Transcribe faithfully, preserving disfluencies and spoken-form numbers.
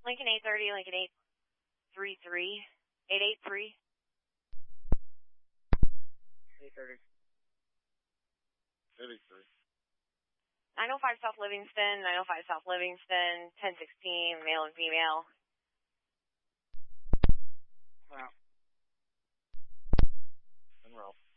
Lincoln eight thirty, Lincoln eight thirty-three, eight eight three. eight thirty. eight eight three. nine oh five South Livingston, nine oh five South Livingston, ten sixteen, male and female. Wow. Monroe.